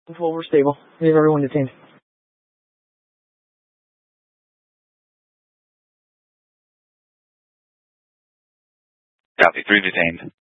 Full, we're stable. We have everyone detained. Copy, 3 detained.